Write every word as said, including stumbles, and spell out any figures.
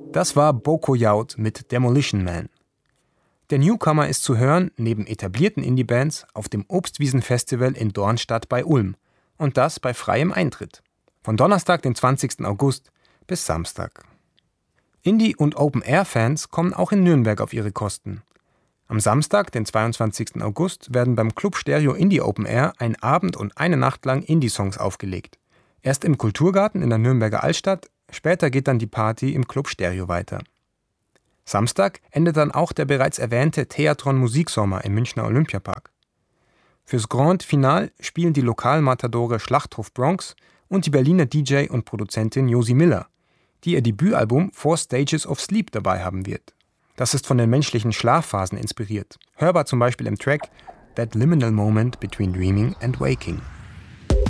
Das war Boko Yaut mit Demolition Man. Der Newcomer ist zu hören, neben etablierten Indie-Bands, auf dem Obstwiesen-Festival in Dornstadt bei Ulm. Und das bei freiem Eintritt. Von Donnerstag, den zwanzigsten August, bis Samstag. Indie- und Open-Air-Fans kommen auch in Nürnberg auf ihre Kosten. Am Samstag, den zweiundzwanzigsten August, werden beim Club Stereo Indie Open Air ein Abend und eine Nacht lang Indie-Songs aufgelegt. Erst im Kulturgarten in der Nürnberger Altstadt, später geht dann die Party im Club Stereo weiter. Samstag endet dann auch der bereits erwähnte Theatron Musiksommer im Münchner Olympiapark. Fürs Grand Finale spielen die Lokalmatadore Schlachthof Bronx und die Berliner D J und Produzentin Josi Miller, die ihr Debütalbum Four Stages of Sleep dabei haben wird. Das ist von den menschlichen Schlafphasen inspiriert, hörbar zum Beispiel im Track That Liminal Moment Between Dreaming and Waking.